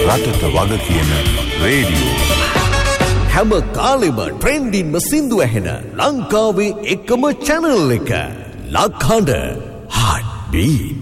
රටට වග කියන රේඩියෝ. හැම කාලෙම ට්‍රෙන්ඩින්ම සින්දු ඇහෙන ලංකාවේ එකම channel එක. ලක්හඬ Heartbeat.